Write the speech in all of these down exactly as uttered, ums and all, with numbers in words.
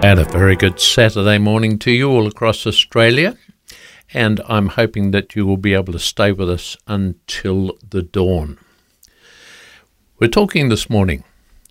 And a very good Saturday morning to you all across Australia. And I'm hoping that you will be able to stay with us until the dawn. We're talking this morning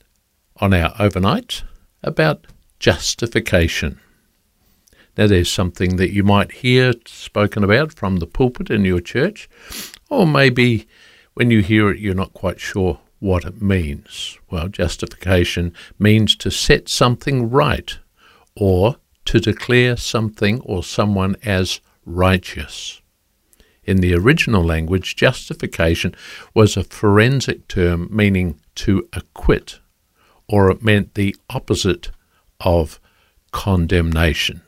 on our overnight about justification. Now, there's something that you might hear spoken about from the pulpit in your church, or maybe when you hear it, you're not quite sure what it means. Well, justification means to set something right, or to declare something or someone as righteous. In the original language, justification was a forensic term meaning to acquit, or it meant the opposite of condemnation.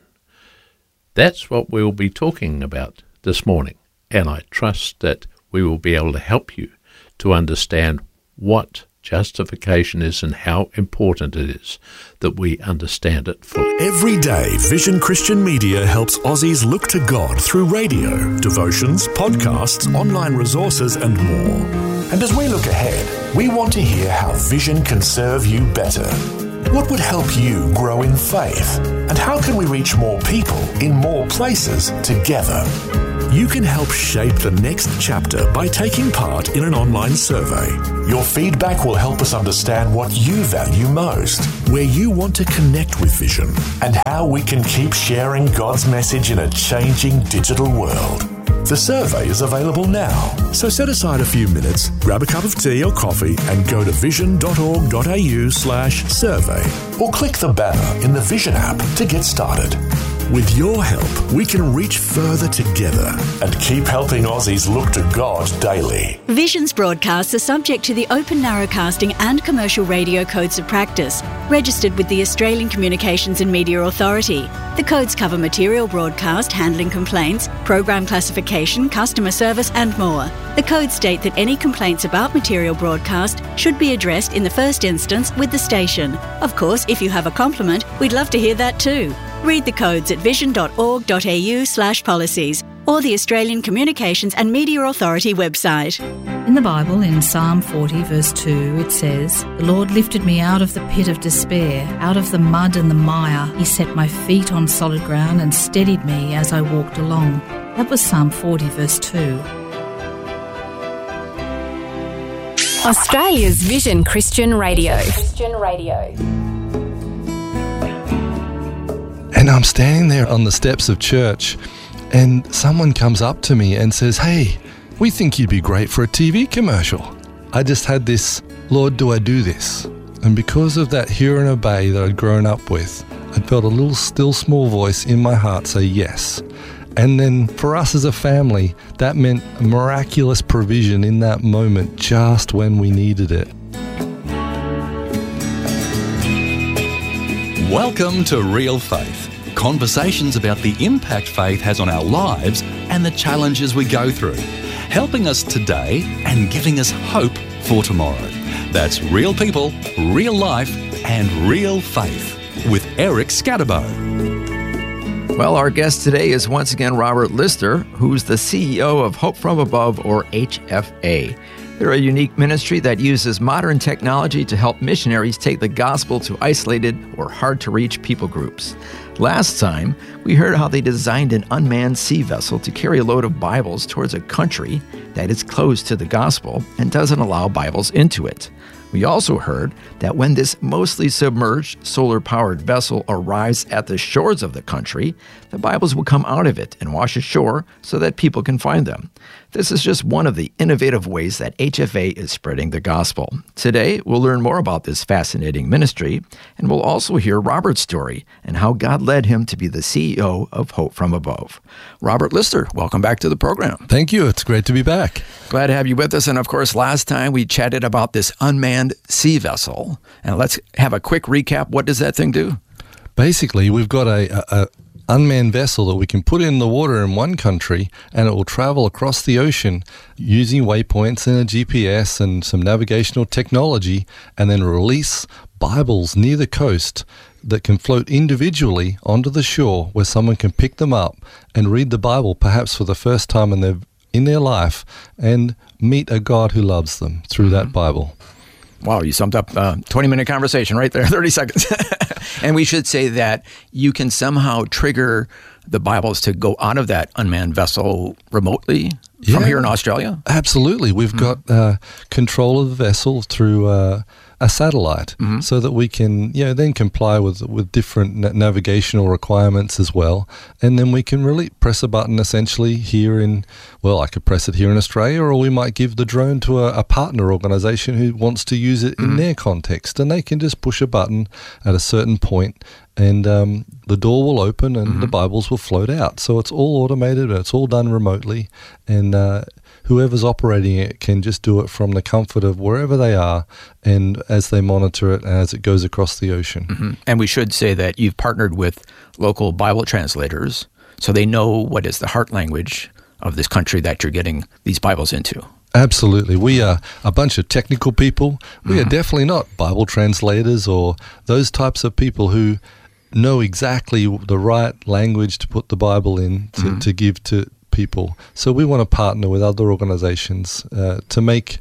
That's what we'll be talking about this morning, and I trust that we will be able to help you to understand what justification is and how important it is that we understand it fully. Every day, Vision Christian Media helps Aussies look to God through radio, devotions, podcasts, online resources and more. And as we look ahead, we want to hear how Vision can serve you better. What would help you grow in faith? And how can we reach more people in more places together? You can help shape the next chapter by taking part in an online survey. Your feedback will help us understand what you value most, where you want to connect with Vision, and how we can keep sharing God's message in a changing digital world. The survey is available now, so set aside a few minutes, grab a cup of tea or coffee and go to vision.org.au slash survey, or click the banner in the Vision app to get started. With your help, we can reach further together and keep helping Aussies look to God daily. Vision's broadcasts are subject to the Open Narrowcasting and Commercial Radio Codes of Practice, registered with the Australian Communications and Media Authority. The codes cover material broadcast, handling complaints, program classification, customer service and more. The codes state that any complaints about material broadcast should be addressed in the first instance with the station. Of course, if you have a compliment, we'd love to hear that too. Read the codes at vision.org.au slash policies or the Australian Communications and Media Authority website. In the Bible, in Psalm forty, verse two, it says, "The Lord lifted me out of the pit of despair, out of the mud and the mire. He set my feet on solid ground and steadied me as I walked along." That was Psalm forty, verse two. Australia's Vision Christian Radio. Christian Radio. And I'm standing there on the steps of church and someone comes up to me and says, "Hey, we think you'd be great for a T V commercial." I just had this, Lord, do I do this? And because of that hear and obey that I'd grown up with, I felt a little still small voice in my heart say yes. And then for us as a family, that meant a miraculous provision in that moment just when we needed it. Welcome to Real Faith. Conversations about the impact faith has on our lives and the challenges we go through, helping us today and giving us hope for tomorrow. That's real people, real life, and real faith with Eric Scatterbo. Well, our guest today is once again Robert Lister, who's the C E O of Hope From Above, or H F A. They're a unique ministry that uses modern technology to help missionaries take the gospel to isolated or hard-to-reach people groups. Last time, we heard how they designed an unmanned sea vessel to carry a load of Bibles towards a country that is closed to the gospel and doesn't allow Bibles into it. We also heard that when this mostly submerged, solar-powered vessel arrives at the shores of the country, the Bibles will come out of it and wash ashore so that people can find them. This is just one of the innovative ways that H F A is spreading the gospel. Today, we'll learn more about this fascinating ministry, and we'll also hear Robert's story and how God led him to be the C E O of Hope From Above. Robert Lister, welcome back to the program. Thank you. It's great to be back. Glad to have you with us. And of course, last time we chatted about this unmanned sea vessel. And let's have a quick recap. What does that thing do? Basically, we've got a, a, a unmanned vessel that we can put in the water in one country and it will travel across the ocean using waypoints and a G P S and some navigational technology, and then release Bibles near the coast that can float individually onto the shore where someone can pick them up and read the Bible perhaps for the first time in their, in their life and meet a God who loves them through mm-hmm. that Bible. Wow, you summed up a twenty-minute conversation right there, thirty seconds. And we should say that you can somehow trigger the Bibles to go out of that unmanned vessel remotely from Yeah. here in Australia? Absolutely. We've got uh, control of the vessel through uh, a satellite so that we can, you know, then comply with with different na- navigational requirements as well. And then we can really press a button essentially here in, well, I could press it here in Australia, or we might give the drone to a, a partner organization who wants to use it in their context. And they can just push a button at a certain point and um, the door will open and the Bibles will float out. So it's all automated and it's all done remotely. And uh, whoever's operating it can just do it from the comfort of wherever they are and as they monitor it and as it goes across the ocean. Mm-hmm. And we should say that you've partnered with local Bible translators so they know what is the heart language of this country that you're getting these Bibles into. Absolutely. We are a bunch of technical people. We are definitely not Bible translators or those types of people who know exactly the right language to put the Bible in to, mm-hmm. to give to people. So we want to partner with other organizations uh, to make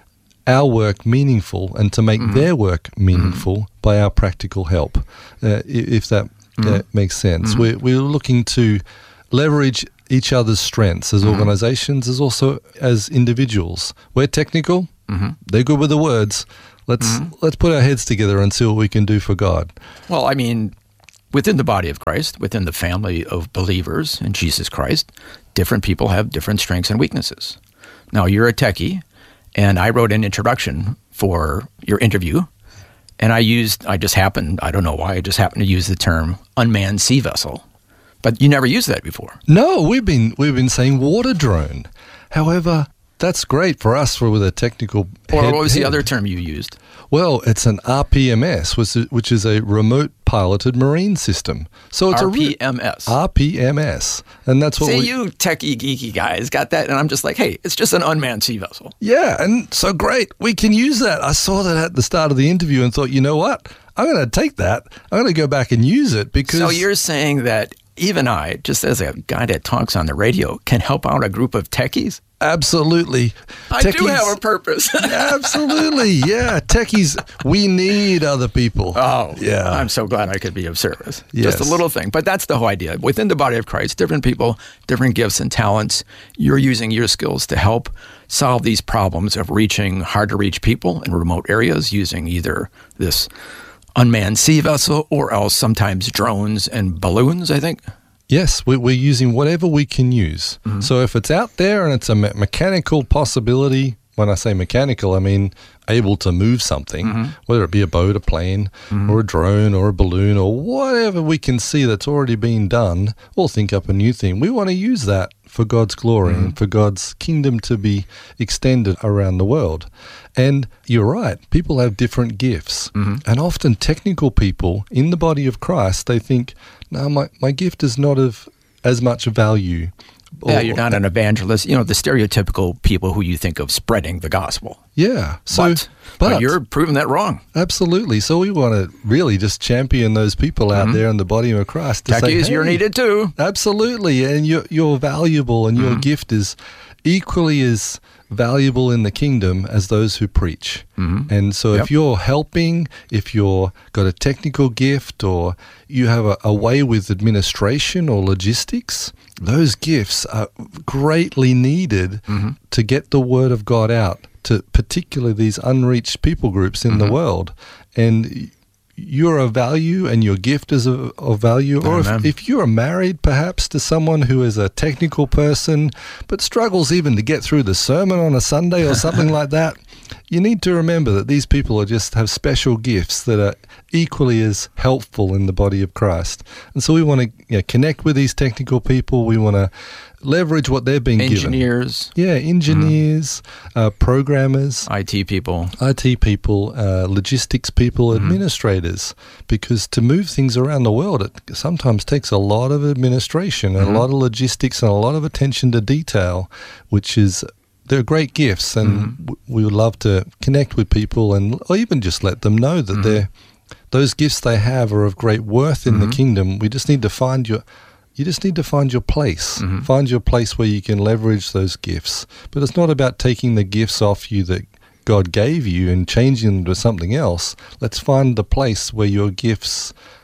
our work meaningful and to make mm-hmm. their work meaningful mm-hmm. by our practical help, uh, if that mm-hmm. uh, makes sense. Mm-hmm. We're, we're looking to leverage each other's strengths as mm-hmm. organizations, as also as individuals. We're technical. Mm-hmm. They're good with the words. Let's mm-hmm. let's put our heads together and see what we can do for God. Well, I mean, within the body of Christ, within the family of believers in Jesus Christ, different people have different strengths and weaknesses. Now, you're a techie, and I wrote an introduction for your interview, and I used, I just happened, I don't know why, I just happened to use the term unmanned sea vessel. But you never used that before. No, we've been we've been saying water drone. However, that's great for us for with a technical Or head, what was head. the other term you used? Well, it's an R P M S, which is, which is a remote piloted marine system. So it's R P M S. a re- R P M S, and that's what See, we. you techie geeky guys got that, and I'm just like, hey, it's just an unmanned sea vessel. Yeah, and so great, we can use that. I saw that at the start of the interview and thought, you know what? I'm going to take that. I'm going to go back and use it because. So you're saying that even I, just as a guy that talks on the radio, can help out a group of techies? Absolutely. I techies, do have a purpose. Absolutely. Yeah. Techies, we need other people. Oh, yeah. I'm so glad I could be of service. Yes. Just a little thing. But that's the whole idea. Within the body of Christ, different people, different gifts and talents. You're using your skills to help solve these problems of reaching hard to reach people in remote areas using either this unmanned sea vessel or else sometimes drones and balloons, I think. Yes, we're using whatever we can use. Mm-hmm. So if it's out there and it's a me- mechanical possibility, when I say mechanical, I mean able to move something, mm-hmm. whether it be a boat, a plane, mm-hmm. or a drone, or a balloon, or whatever we can see that's already been done, or think up a new thing. We want to use that for God's glory mm-hmm. and for God's kingdom to be extended around the world. And you're right, people have different gifts. Mm-hmm. And often technical people in the body of Christ, they think, no, my, my gift is not of as much value. Yeah, you're not an evangelist. You know, the stereotypical people who you think of spreading the gospel. Yeah. So, but, but, but you're proving that wrong. Absolutely. So we want to really just champion those people out mm-hmm. there in the body of Christ. To Techies, say, hey, you're needed too. Absolutely. And you're, you're valuable and mm-hmm. your gift is equally as valuable in the kingdom as those who preach. Mm-hmm. And so yep. if you're helping, if you're got a technical gift or you have a, a way with administration or logistics, those gifts are greatly needed mm-hmm. to get the word of God out to particularly these unreached people groups in mm-hmm. the world. And you're of value and your gift is of, of value. Or if, if you're married perhaps to someone who is a technical person but struggles even to get through the sermon on a Sunday or something like that, you need to remember that these people are just have special gifts that are equally as helpful in the body of Christ. And so we want to you know, connect with these technical people. We want to leverage what they're being engineers. given. Engineers. Yeah, engineers, mm-hmm. uh, programmers. I T people. I T people, uh, logistics people, mm-hmm. administrators. Because to move things around the world, it sometimes takes a lot of administration and mm-hmm. a lot of logistics and a lot of attention to detail, which is... They're great gifts, and mm-hmm. we would love to connect with people and or even just let them know that mm-hmm. they're, those gifts they have are of great worth in mm-hmm. the kingdom. We just need to find your... You just need to find your place. Mm-hmm. Find your place where you can leverage those gifts. But it's not about taking the gifts off you that God gave you and changing them to something else. Let's find the place where your gifts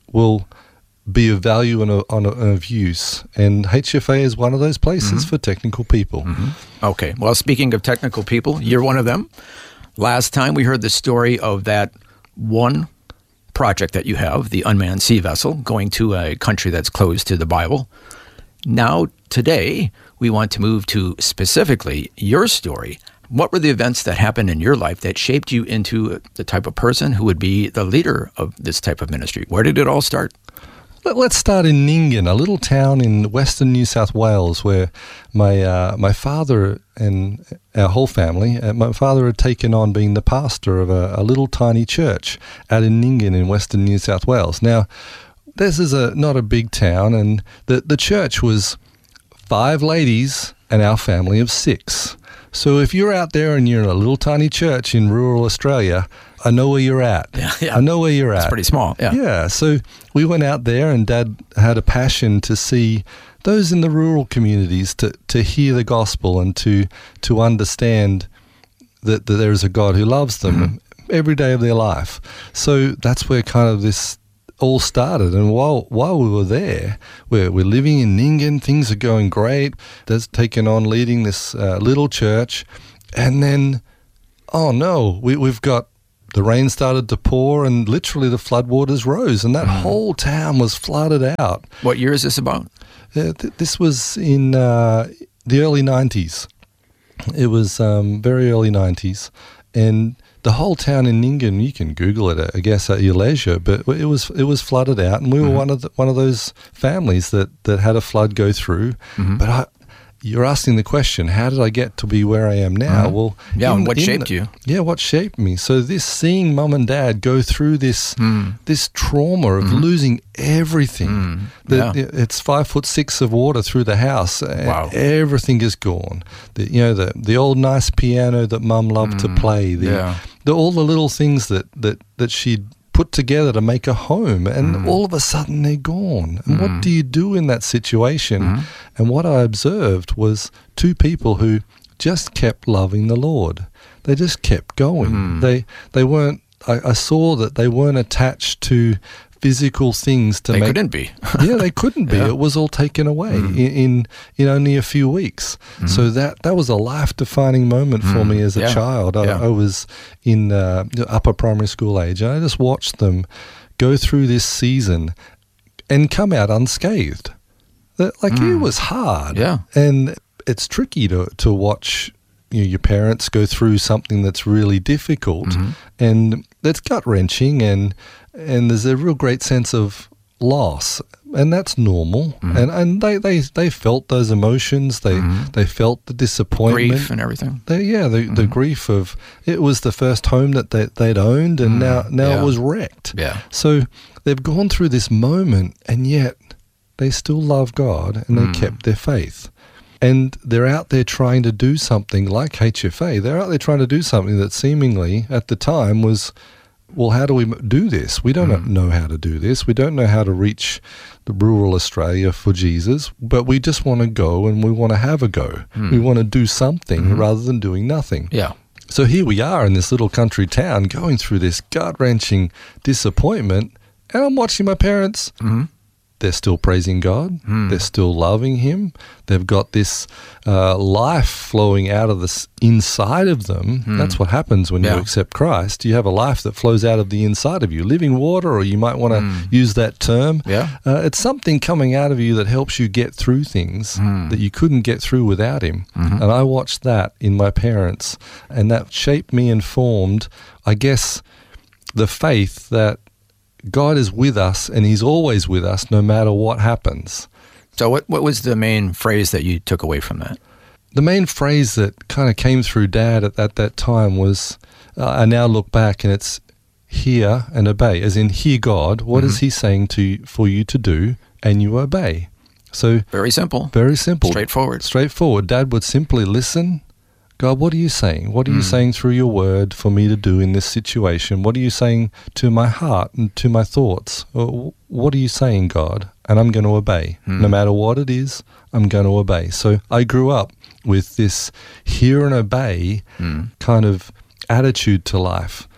will be of value and of, and of use. And H F A is one of those places Mm-hmm. for technical people. Mm-hmm. Okay. Well, speaking of technical people, you're one of them. Last time we heard the story of that one project that you have, the unmanned sea vessel, going to a country that's closed to the Bible. Now, today, we want to move to specifically your story. What were the events that happened in your life that shaped you into the type of person who would be the leader of this type of ministry? Where did it all start? Let- Let's start in Nyngan, a little town in western New South Wales, where my uh, my father and our whole family, uh, my father had taken on being the pastor of a, a little tiny church out in Nyngan in western New South Wales. Now, this is a not a big town, and the the church was five ladies and our family of six. So if you're out there and you're in a little tiny church in rural Australia, I know where you're at. Yeah, yeah. I know where you're at. It's pretty small. Yeah. Yeah, so we went out there, and Dad had a passion to see those in the rural communities to, to hear the gospel and to to understand that, that there is a God who loves them Mm-hmm. every day of their life. So that's where kind of this all started. And while while we were there, we're, we're living in Nyngan, things are going great. Dad's taken on leading this uh, little church. And then, oh no, we, we've got the rain started to pour, and literally the floodwaters rose, and that Mm. whole town was flooded out. What year is this about? Uh, th- this was in uh, the early nineties. It was um, very early nineties, and the whole town in Nyngan, you can Google it, I guess, at your leisure, but it was it was flooded out, and we were Mm-hmm. one of the, one of those families that, that had a flood go through. Mm-hmm. But I, you're asking the question, how did I get to be where I am now? Mhm. Well, Yeah, in- and what in shaped the- you? Yeah, what shaped me? So this seeing mum and dad go through this Mm. this trauma of losing everything. Mm. The- Yeah. It's five foot six of water through the house, and Wow. everything is gone. The, you know, the the old nice piano that mum loved to play. The, Yeah. the all the little things that that that she'd put together to make a home, and all of a sudden they're gone. And what do you do in that situation? And what I observed was two people who just kept loving the Lord. They just kept going. They they weren't. I, I saw that they weren't attached to physical things to They make. couldn't be. Yeah, they couldn't be. Yeah. It was all taken away in, in in only a few weeks. So that that was a life defining moment for me as a Yeah. child. I, Yeah. I was in uh, upper primary school age, and I just watched them go through this season and come out unscathed. That, like it was hard, Yeah. and it's tricky to to watch. You know, your parents go through something that's really difficult, and that's gut wrenching, and and there's a real great sense of loss, and that's normal. And and they, they, they felt those emotions. They they felt the disappointment, Grief and everything. they, yeah, the the grief of it was the first home that they they'd owned, and now now Yeah. it was wrecked. Yeah. So they've gone through this moment, and yet they still love God, and they kept their faith. And they're out there trying to do something like H F A. They're out there trying to do something that seemingly at the time was, well, how do we m- do this? We don't know how to do this. We don't know how to reach the rural Australia for Jesus, but we just want to go, and we want to have a go. We want to do something rather than doing nothing. Yeah. So here we are in this little country town going through this gut-wrenching disappointment, and I'm watching my parents. They're still praising God. They're still loving Him. They've got this uh, life flowing out of this inside of them. That's what happens when Yeah. you accept Christ. You have a life that flows out of the inside of you. Living water, or you might want to use that term. Yeah. Uh, it's something coming out of you that helps you get through things that you couldn't get through without Him. And I watched that in my parents, and that shaped me and formed, I guess, the faith that God is with us, and He's always with us no matter what happens. So what, what was the main phrase that you took away from that? The main phrase that kind of came through Dad at that, that time was, uh, I now look back, and it's hear and obey, as in hear God. What is He saying to you, for you to do, and you obey. So Very simple. very simple. Straightforward. Straightforward. Dad would simply listen. God, what are you saying? What are you saying through your word for me to do in this situation? What are you saying to my heart and to my thoughts? Or what are you saying, God? And I'm going to obey. No matter what it is, I'm going to obey. So I grew up with this hear and obey kind of attitude to life.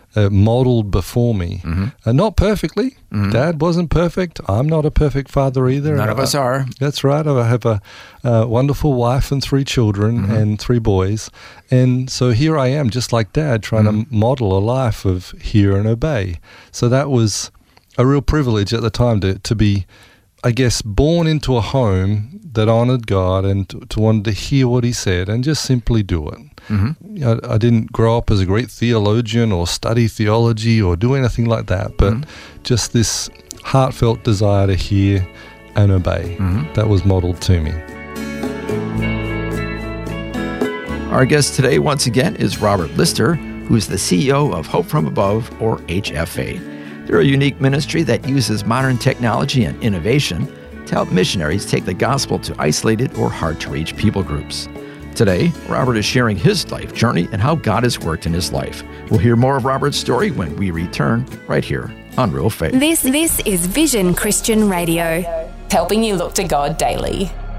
uh, modeled before me. Mm-hmm. Uh, not perfectly. Mm-hmm. Dad wasn't perfect. I'm not a perfect father either. None of us I, are. That's right. I have a, a wonderful wife and three children mm-hmm. and three boys. And so here I am, just like Dad, trying mm-hmm. to model a life of hear and obey. So that was a real privilege at the time to, to be, I guess, born into a home that honored God and to, to want to hear what he said and just simply do it. Mm-hmm. I, I didn't grow up as a great theologian or study theology or do anything like that, but mm-hmm. just this heartfelt desire to hear and obey. Mm-hmm. That was modeled to me. Our guest today, once again, is Robert Lister, who is the C E O of Hope From Above, or H F A. They're a unique ministry that uses modern technology and innovation to help missionaries take the gospel to isolated or hard-to-reach people groups. Today, Robert is sharing his life journey and how God has worked in his life. We'll hear more of Robert's story when we return right here on Real Faith. This, this is Vision Christian Radio, helping you look to God daily.